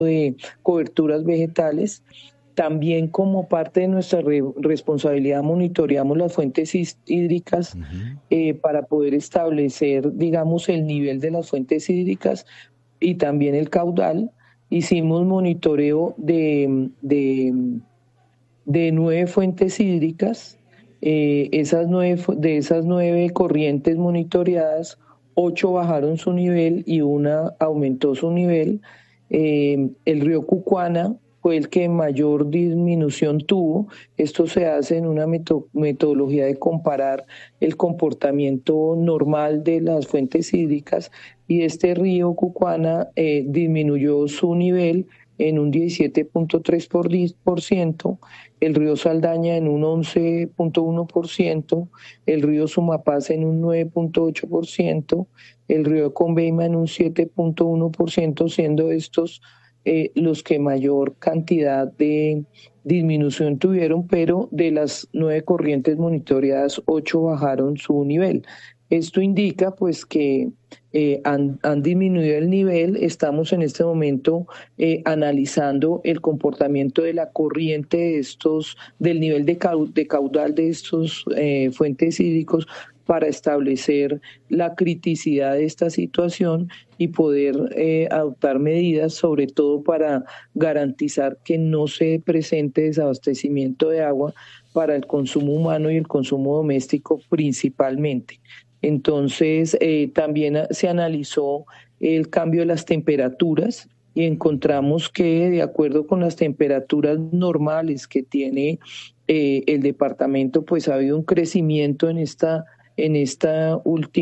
de coberturas vegetales. También como parte de nuestra responsabilidad monitoreamos las fuentes hídricas Ujú. para poder establecer, digamos, el nivel de las fuentes hídricas y también el caudal. Hicimos monitoreo de 9 fuentes hídricas. De esas 9 corrientes monitoreadas, 8 bajaron su nivel y una aumentó su nivel. El río Cucuana fue el que mayor disminución tuvo. Esto se hace en una metodología de comparar el comportamiento normal de las fuentes hídricas, y este río Cucuana disminuyó su nivel en un 17.3%, el río Saldaña en un 11.1%, el río Sumapaz en un 9.8%, el río Conveima en un 7.1%, siendo estos los que mayor cantidad de disminución tuvieron, pero de las 9 corrientes monitoreadas, 8 bajaron su nivel. Esto indica pues que han disminuido el nivel. Estamos en este momento analizando el comportamiento de la corriente de del nivel de caudal de estos fuentes hídricos, para establecer la criticidad de esta situación y poder adoptar medidas, sobre todo para garantizar que no se presente desabastecimiento de agua para el consumo humano y el consumo doméstico principalmente. Entonces, también se analizó el cambio de las temperaturas y encontramos que, de acuerdo con las temperaturas normales que tiene el departamento, pues ha habido un crecimiento en esta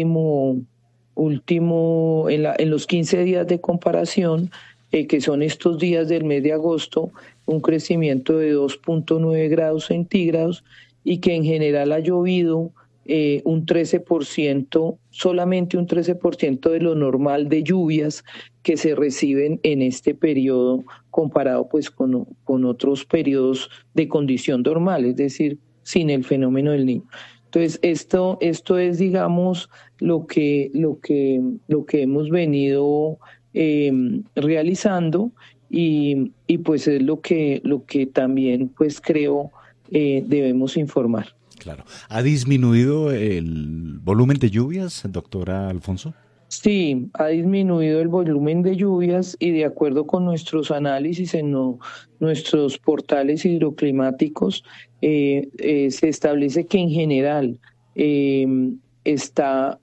en los 15 días de comparación, que son estos días del mes de agosto, un crecimiento de 2.9 grados centígrados, y que en general ha llovido un 13%, solamente un 13% de lo normal de lluvias que se reciben en este periodo, comparado pues con otros periodos de condición normal, es decir, sin el fenómeno del Niño. Entonces, esto es, digamos, lo que hemos venido realizando, y pues es lo que también pues creo debemos informar. Claro. ¿Ha disminuido el volumen de lluvias, doctora Alfonso? Sí, ha disminuido el volumen de lluvias, y de acuerdo con nuestros análisis en nuestros portales hidroclimáticos, se establece que en general eh, está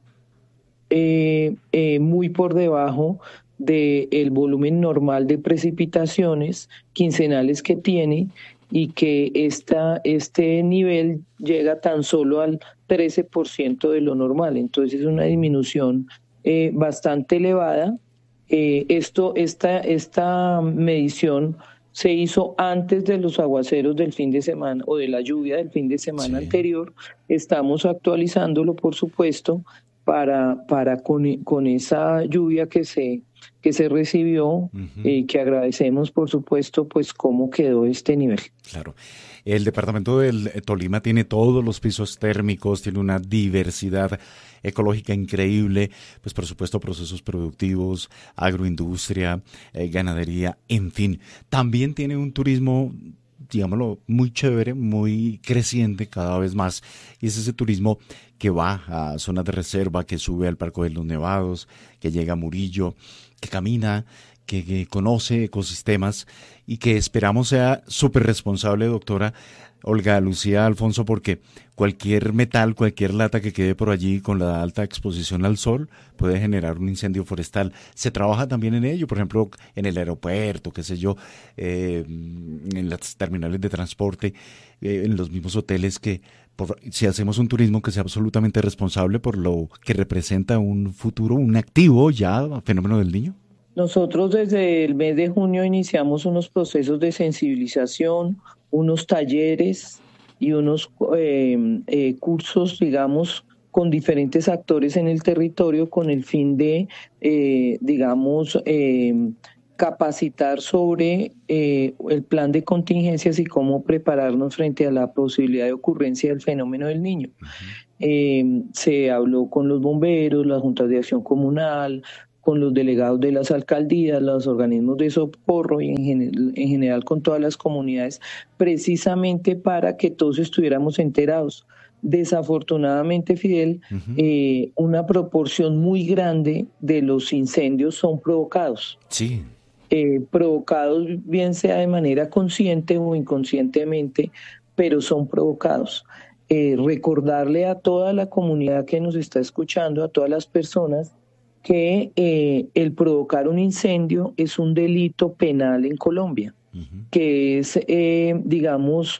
muy por debajo del volumen normal de precipitaciones quincenales que tiene, y que este nivel llega tan solo al 13% de lo normal. Entonces es una disminución bastante elevada. Esta medición se hizo antes de los aguaceros del fin de semana, o de la lluvia del fin de semana Sí. anterior. Estamos actualizándolo, por supuesto, para con esa lluvia que se recibió, Ujú. que agradecemos, por supuesto, pues cómo quedó este nivel. Claro. El departamento del Tolima tiene todos los pisos térmicos, tiene una diversidad ecológica increíble, pues por supuesto procesos productivos, agroindustria, ganadería, en fin. También tiene un turismo, digámoslo, muy chévere, muy creciente cada vez más. Y es ese turismo que va a zonas de reserva, que sube al Parque de los Nevados, que llega a Murillo, que camina, que conoce ecosistemas y que esperamos sea súper responsable, doctora Olga Lucía Alfonso, porque cualquier metal, cualquier lata que quede por allí con la alta exposición al sol puede generar un incendio forestal. Se trabaja también en ello, por ejemplo, en el aeropuerto, qué sé yo, en las terminales de transporte, en los mismos hoteles si hacemos un turismo que sea absolutamente responsable por lo que representa un futuro, un activo ya, fenómeno del niño. Nosotros desde el mes de junio iniciamos unos procesos de sensibilización, unos talleres y unos cursos, digamos, con diferentes actores en el territorio, con el fin de, digamos, capacitar sobre el plan de contingencias y cómo prepararnos frente a la posibilidad de ocurrencia del fenómeno del Niño. Se habló con los bomberos, las juntas de acción comunal, con los delegados de las alcaldías, los organismos de socorro y en general con todas las comunidades, precisamente para que todos estuviéramos enterados. Desafortunadamente, Fidel, una proporción muy grande de los incendios son provocados. Sí. Provocados bien sea de manera consciente o inconscientemente, pero son provocados. Recordarle a toda la comunidad que nos está escuchando, a todas las personas, que el provocar un incendio es un delito penal en Colombia, que es, digamos,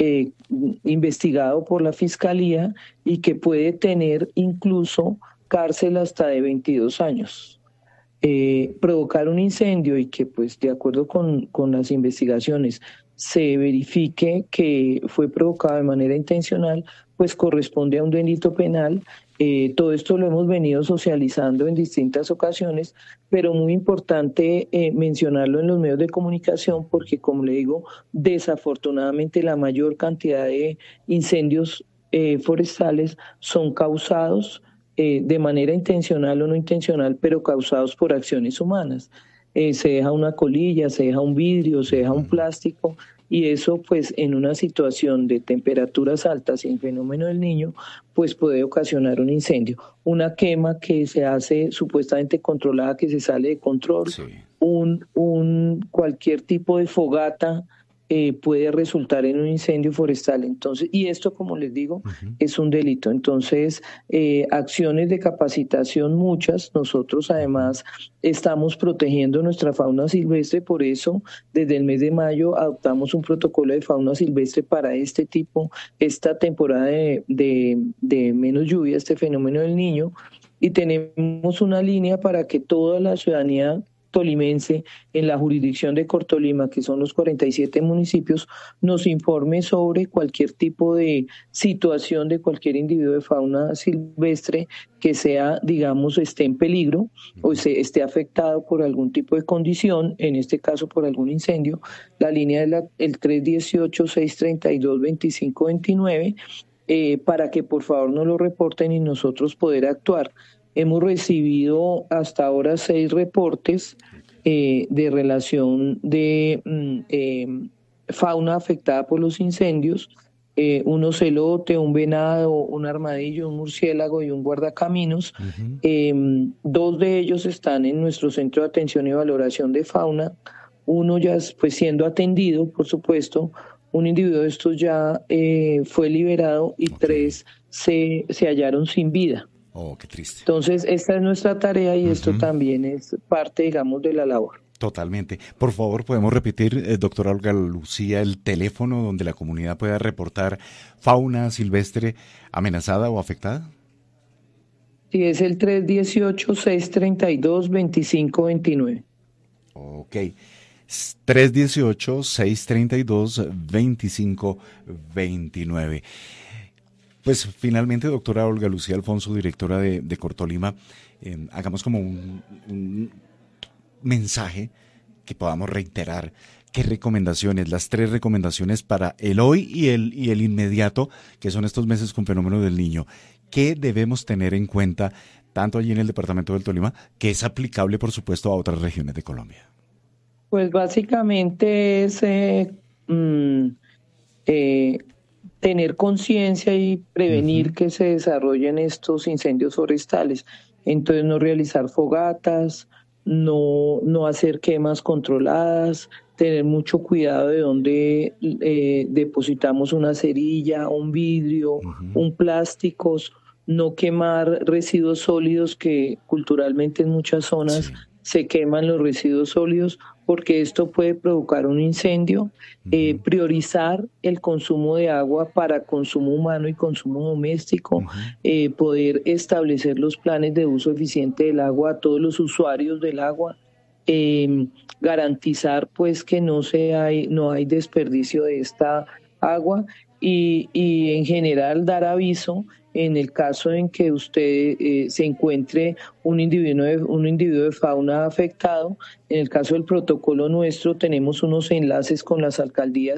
investigado por la Fiscalía y que puede tener incluso cárcel hasta de 22 años. Provocar un incendio y que, pues, de acuerdo con las investigaciones, se verifique que fue provocado de manera intencional, pues corresponde a un delito penal. Todo esto lo hemos venido socializando en distintas ocasiones, pero muy importante mencionarlo en los medios de comunicación porque, como le digo, desafortunadamente la mayor cantidad de incendios forestales son causados de manera intencional o no intencional, pero causados por acciones humanas. Se deja una colilla, se deja un vidrio, se deja un plástico, y eso, pues, en una situación de temperaturas altas y en fenómeno del Niño, pues puede ocasionar un incendio. Una quema que se hace supuestamente controlada, que se sale de control, sí. Cualquier tipo de fogata puede resultar en un incendio forestal. Entonces, y esto, como les digo, es un delito. Entonces, acciones de capacitación muchas. Nosotros además estamos protegiendo nuestra fauna silvestre, por eso desde el mes de mayo adoptamos un protocolo de fauna silvestre para esta temporada de menos lluvia, este fenómeno del Niño, y tenemos una línea para que toda la ciudadanía tolimense en la jurisdicción de Cortolima, que son los 47 municipios, nos informe sobre cualquier tipo de situación de cualquier individuo de fauna silvestre que sea, digamos, esté en peligro o esté afectado por algún tipo de condición, en este caso por algún incendio. La línea es el 318-632-2529, para que por favor nos lo reporten y nosotros poder actuar. Hemos recibido hasta ahora 6 reportes de relación de fauna afectada por los incendios, un ocelote, un venado, un armadillo, un murciélago y un guardacaminos. 2 de ellos están en nuestro centro de atención y valoración de fauna. Uno ya pues siendo atendido, por supuesto. Un individuo de estos ya fue liberado y 3 se hallaron sin vida. Oh, qué triste. Entonces, esta es nuestra tarea y esto también es parte, digamos, de la labor. Totalmente. Por favor, ¿podemos repetir, doctora Olga Lucía, el teléfono donde la comunidad pueda reportar fauna silvestre amenazada o afectada? Sí, es el 318-632-2529. Ok. 318-632-2529. Pues finalmente, doctora Olga Lucía Alfonso, directora de Cortolima, hagamos como un mensaje que podamos reiterar. ¿Qué recomendaciones? Las 3 recomendaciones para el hoy y el inmediato, que son estos meses con fenómeno del Niño. ¿Qué debemos tener en cuenta, tanto allí en el departamento del Tolima, que es aplicable, por supuesto, a otras regiones de Colombia? Pues básicamente es tener conciencia y prevenir que se desarrollen estos incendios forestales. Entonces, no realizar fogatas, no hacer quemas controladas, tener mucho cuidado de dónde depositamos una cerilla, un vidrio, un plástico, no quemar residuos sólidos, que culturalmente en muchas zonas se queman los residuos sólidos, porque esto puede provocar un incendio. Priorizar el consumo de agua para consumo humano y consumo doméstico, poder establecer los planes de uso eficiente del agua a todos los usuarios del agua, garantizar pues que no hay desperdicio de esta agua y en general dar aviso en el caso en que usted se encuentre un individuo de fauna afectado. En el caso del protocolo nuestro tenemos unos enlaces con las alcaldías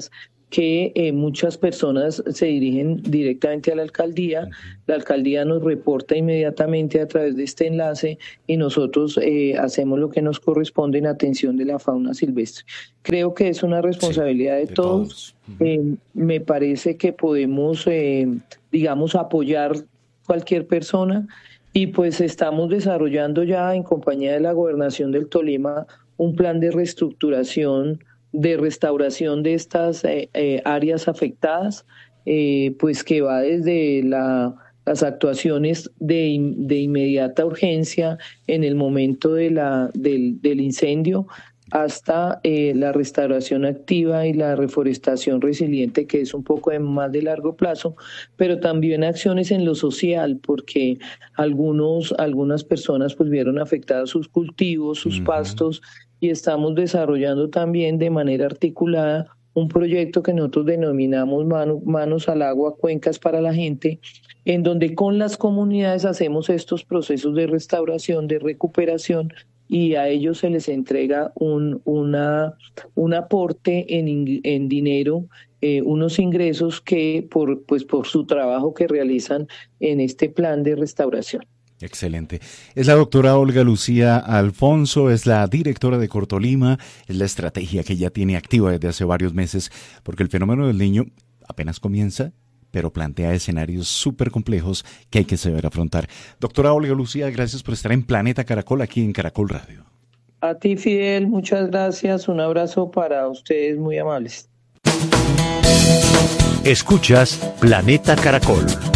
que muchas personas se dirigen directamente a la alcaldía nos reporta inmediatamente a través de este enlace y nosotros hacemos lo que nos corresponde en atención de la fauna silvestre. Creo que es una responsabilidad de todos. Me parece que podemos, digamos, apoyar cualquier persona y pues estamos desarrollando ya en compañía de la Gobernación del Tolima un plan de reestructuración, de restauración de estas áreas afectadas, pues que va desde las actuaciones de inmediata urgencia en el momento del incendio hasta la restauración activa y la reforestación resiliente, que es un poco más de largo plazo, pero también acciones en lo social, porque algunas personas pues vieron afectados sus cultivos, sus pastos, y estamos desarrollando también de manera articulada un proyecto que nosotros denominamos Manos al Agua, Cuencas para la Gente, en donde con las comunidades hacemos estos procesos de restauración, de recuperación, y a ellos se les entrega un aporte en dinero, unos ingresos que por su trabajo que realizan en este plan de restauración. Excelente. Es la doctora Olga Lucía Alfonso, es la directora de Cortolima, es la estrategia que ya tiene activa desde hace varios meses, porque el fenómeno del Niño apenas comienza, pero plantea escenarios súper complejos que hay que saber afrontar. Doctora Olga Lucía, gracias por estar en Planeta Caracol, aquí en Caracol Radio. A ti, Fidel, muchas gracias. Un abrazo para ustedes, muy amables. Escuchas Planeta Caracol.